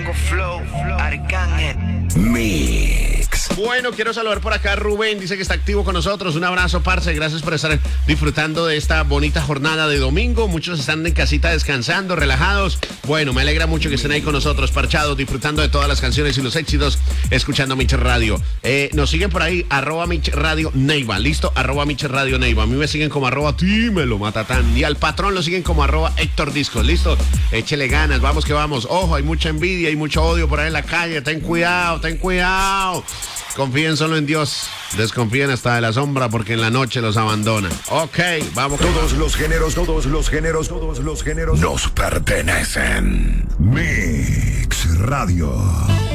Tengo flow, Arcángel. Mix. Bueno, quiero saludar por acá a Rubén, dice que está activo con nosotros. Un abrazo, parce, gracias por estar disfrutando de esta bonita jornada de domingo. Muchos están en casita descansando, relajados. Bueno, me alegra mucho que estén ahí con nosotros, parchados, disfrutando de todas las canciones y los éxitos, escuchando Mix Radio. Nos siguen por ahí, @Mix Radio Neiva, listo, @Mix Radio Neiva. A mí me siguen como @Tímelo Matatán. Y al patrón lo siguen como @Héctor Discos, listo. Échele ganas, vamos que vamos. Ojo, hay mucha envidia, hay mucho odio por ahí en la calle. Ten cuidado, ten cuidado. Confíen solo en Dios. Desconfíen hasta de la sombra porque en la noche los abandona. Ok, vamos. Todos los géneros nos pertenecen. Mix Radio.